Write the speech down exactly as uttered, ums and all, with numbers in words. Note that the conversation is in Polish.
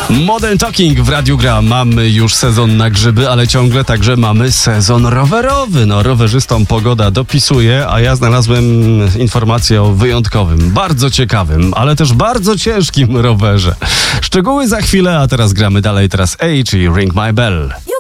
Modern Talking w Radiu Gra. Mamy już sezon na grzyby, ale ciągle także mamy sezon rowerowy. No, rowerzystom pogoda dopisuje, a ja znalazłem informację o wyjątkowym, bardzo ciekawym, ale też bardzo ciężkim rowerze. Szczegóły za chwilę, a teraz gramy dalej. Teraz A, czyli Ring My Bell.